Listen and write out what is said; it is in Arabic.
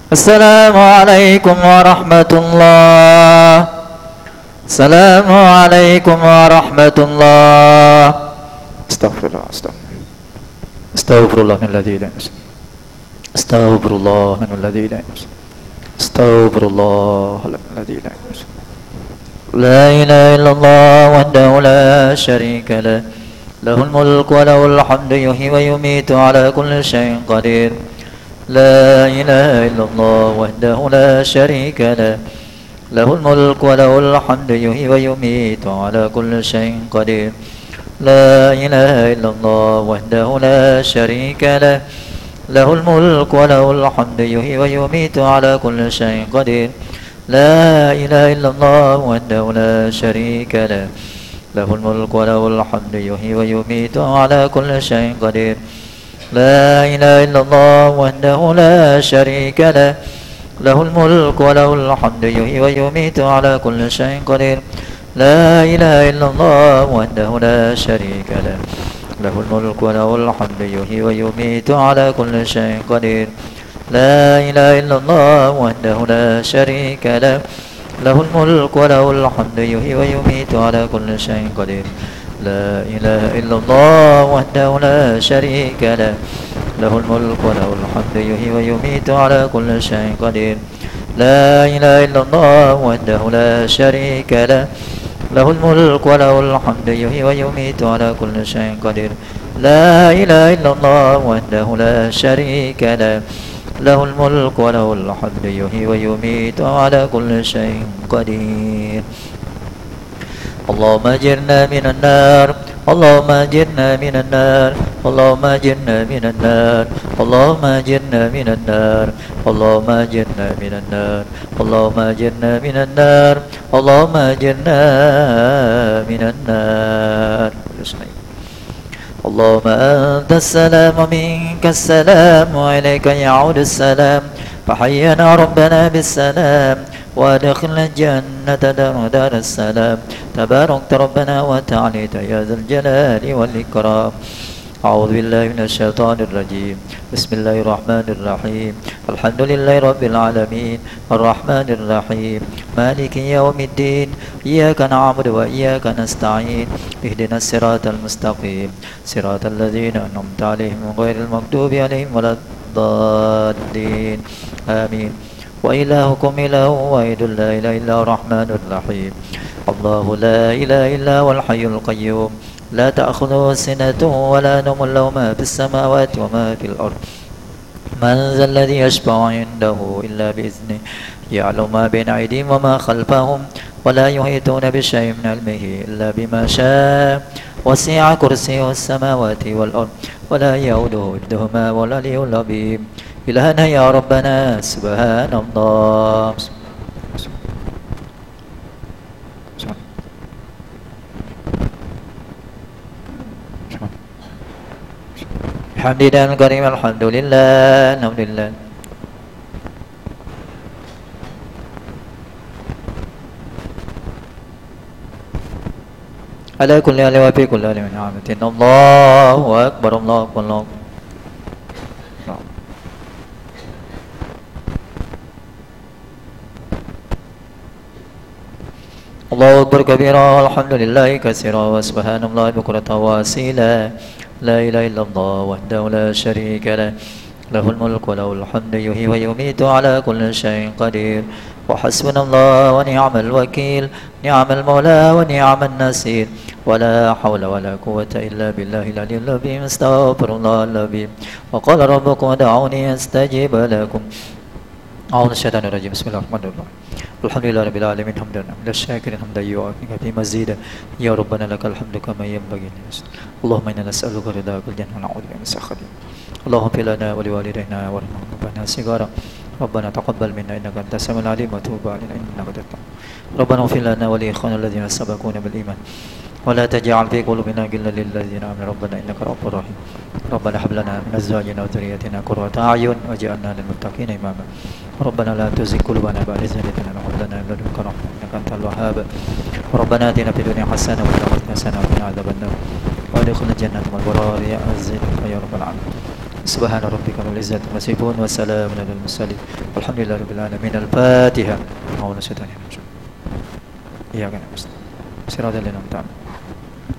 السلام عليكم ورحمة الله. السلام عليكم ورحمة الله. استغفر الله استغفر الله من الذي لا يحسن. استغفر الله من الذي لا يحسن. استغفر الله من الذي لا يحسن. لا إله إلا الله وحده لا شريك له، له الملك وله الحمد يحيي ويميت على كل شيء قدير. لا إله إلا الله وحده لا شريك له، له الملك وله الحمد يحيي ويميت على كل شيء قدير. لا إله إلا الله وحده لا شريك له، له الملك وله الحمد يحيي ويميت على كل شيء قدير. لا إله إلا الله وحده لا شريك له، له الملك وله الحمد يحيي ويميت على كل شيء قدير. لا إله إلا الله وحده لا شريك له، له الملك وله الحمد يحيي ويميت على كل شيء قدير. لا إله إلا الله وحده لا شريك له، له الملك وله الحمد يحيي ويميت على كل شيء قدير. لا إله إلا الله وحده لا شريك له، له الملك وله الحمد يحيي ويميت على كل شيء قدير. لا إله إلا الله وحده لا شريك له، له الملك وله الحمد يحيي ويميت على كل شيء قدير. لا إله إلا الله وحده لا شريك له، له الملك وله الحمد يحيي ويميت على كل شيء قدير. لا إله إلا الله وحده لا شريك له، له الملك وله الحمد يحيي ويميت على كل شيء قدير. اللهم اجرنا من النار، اللهم اجرنا من النار، اللهم اجرنا من النار، اللهم اجرنا من النار، اللهم اجرنا من النار، اللهم اجرنا من النار، اللهم اجرنا من النار. اللهم أنت السلام ومنك السلام وإليك يعود السلام، فحينا ربنا بالسلام وادخلنا الجنة دار السلام. تباركت ربنا وتعاليت يا ذا الجلال والإكرام. أعوذ بالله من الشيطان الرجيم. بسم الله الرحمن الرحيم. الحمد لله رب العالمين الرحمن الرحيم مالك يوم الدين. إياك نعبد وإياك نستعين. اهدنا الصراط المستقيم صراط الذين أنعمت عليهم غير المغضوب عليهم ولا الضالين آمين. وإلهكم إله واحد لا إله إلا هو الرحمن الرحيم. الله لا إله إلا هو الحي القيوم، لا تأخذه سنة ولا نوم، له ما في السماوات وما في الأرض. من ذا الذي يشفع عنده إلا بإذنه، يعلم ما بين أيديهم وما خلفهم، ولا يحيطون بشيء من علمه إلا بما شاء. وسع كرسيه السماوات والأرض ولا يؤوده حفظهما والعلي العظيم. إلهنا يا ربنا سبحان الله. الحمد لله الكريم الحمد لله الحمد لله. على كل حال وفي كل حال من نعمة. الله أكبر الله أكبر الله أكبر. الله أكبر كبيرا والحمد لله كثيرا وسبحان الله بكرة وأصيلا. لا إله إلا الله وحده لا شريك له، له الملك وله الحمد يحيي ويميت على كل شيء قدير. وحسبنا الله ونعم الوكيل، نعم المولى ونعم النصير. ولا حول ولا قوة إلا بالله العلي العظيم. استغفر الله العظيم. وقال ربكم ادعوني أستجيب لكم. أعوذ من الشيطان الرجيم. بسم الله الرحمن الرحيم. الحمد لله رب العالمين حمدا للشاكرين حمدا يوافي في مزيدا. يا ربنا لك الحمد كما ينبغي. اللهم إنا نسألك رضاك الجنة ونعوذ بك من سخطك. اللهم اغفر لنا ولوالدينا وارحمنا صغارا. ربنا تقبل منا إنك أنت السميع العليم وتوب علينا إنك أنت التواب. ربنا اغفر لنا ولإخواننا الذين سبقونا بالإيمان ولا تجعل في قلوبنا غلا للذين آمنوا ربنا إنك رؤوف رحيم. ربنا هب لنا من أزواجنا وذرياتنا قرة أعين واجعلنا للمتقين إماما. ربنا لا تزغ قلوبنا بعد إذ هديتنا وهب لنا من لدنك رحمة إنك أنت الوهاب. ربنا آتنا في الدنيا حسنة وفي الآخرة حسنة وقنا عذاب النار وادخلنا الجنة مع الأبرار يا عزيز يا رب العالمين. سبحان ربك رب العزة عما يصفون وسلام على المرسلين والحمد لله رب العالمين. الفاتحة. أعوذ بالله من الشيطان الرجيم. إياك نعبد وإياك نستعين.